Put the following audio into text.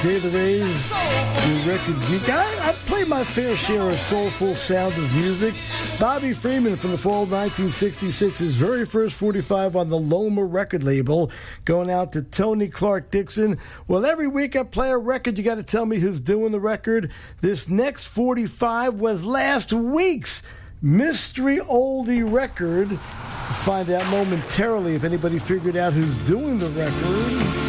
Jay the Rave, your record geek. I play my fair share of soulful sound of music. Bobby Freeman from the fall of 1966, his very first 45 on the Loma record label, going out to Tony Clark Dixon. Well, every week I play a record, you got to tell me who's doing the record. This next 45 was last week's mystery oldie record. We'll find out momentarily if anybody figured out who's doing the record.